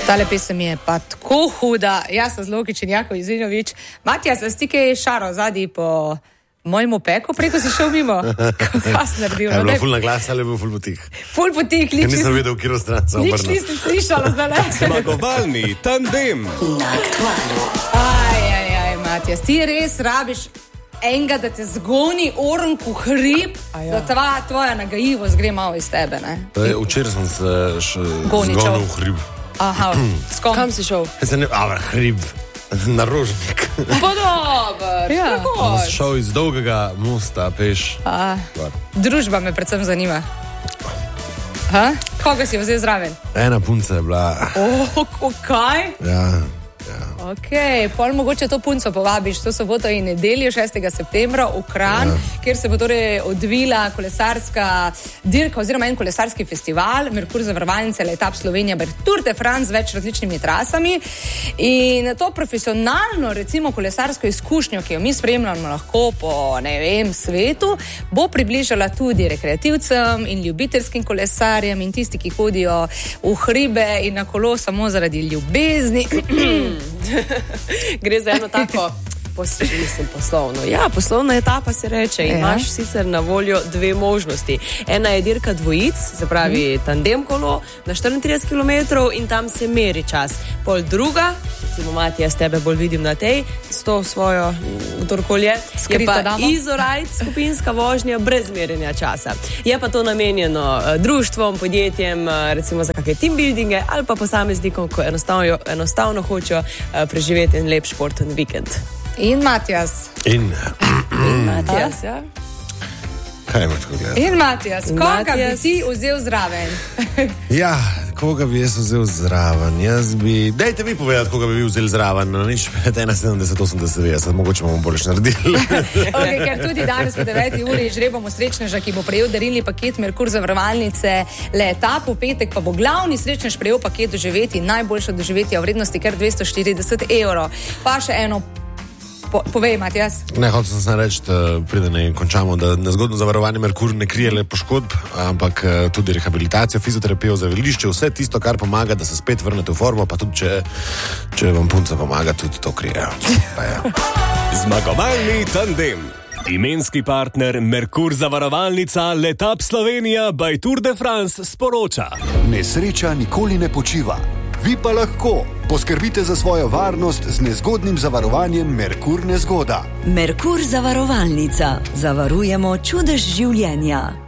Tale pesem je pa tako huda. Jaz sem Zlokič in Jako Izinovič. Matija, se ti kaj šaro zadnji po mojemu peku, preko si šel mimo? Kaj si naredil? Je bilo ful na glas ali je bil ful potih? Ful potih, lič. Nisem vedel, v katero stran sem obrnil. Nič nisem slišala zdaj. Zmagovalni tandem. Matija, ti res rabiš enega, da te zgoni orenku hrib, da tvoja nagajivost gre malo iz tebe, ne? Včeraj sem se zgonil v hrib. Aha, s kom? Kam si šel? Hrib, na Rožnik. Pa dober, Sem šel iz dolgega mosta, peš. Družba me predvsem zanima. Koga si vzel zraven? Ena punca je bila. Kaj? Ja. Ok, pol mogoče to punco povabiš to soboto in nedeljo 6. septembra v Kranj, kjer se bo torej odvila kolesarska dirka oziroma en kolesarski festival, Merkur zavarovalnice, Letap Slovenija, Tour de France z več različnimi trasami. In to profesionalno, recimo kolesarsko izkušnjo, ki jo mi spremljamo lahko po, svetu, bo približala tudi rekreativcem in ljubiteljskim kolesarjem in tisti, ki hodijo v hribe in na kolo samo zaradi ljubezni. Gre za eno tako poslovno. Ja, poslovna etapa se reče. Imaš sicer na voljo dve možnosti. Ena je dirka dvojic, se pravi tandem kolo na 34 km in tam se meri čas. Pol druga, recimo Matija, s tebe bolj vidim na tej, s to svojo motorkolje, je pa izorajt skupinska vožnja brez merjenja časa. Je pa to namenjeno društvom, podjetjem, recimo za kakšne team buildinge ali pa posameznikom, ko enostavno hočejo preživeti en lep športen vikend. In Matijas. In Matijas, ja. Kaj imaš tako gledati? In Matijas, koga bi ti vzel zraven? Ja, koga bi jaz vzel zraven? Dajte mi povedati, koga bi vzel zraven. No, nič 71, 80, 90, mogoče bomo boljš naredili. Ker tudi danes v 9. uri žrebamo srečneža, ki bo prejel darilni paket Merkur zavarovalnice Letap, v petek pa bo glavni srečnež prejel paket doživeti, najboljša doživetja v vrednosti kar 240 €. Pa še eno. Povej, Matijas. Ne, hotel sem reči, da preden končamo, da nezgodno zavarovanje Merkur ne krije le poškodb, ampak tudi rehabilitacijo, fizioterapijo, zdravilišče, vse tisto, kar pomaga, da se spet vrnete v formo, pa tudi če vam punca pomaga, tudi to krijejo. Zmagovalni tandem. Imenski partner Merkur zavarovalnica Letap Slovenija by Tour de France sporoča. Nesreča nikoli ne počiva. Vi pa lahko poskrbite za svojo varnost z nezgodnim zavarovanjem Merkur Nezgoda. Merkur zavarovalnica. Zavarujemo čudež življenja.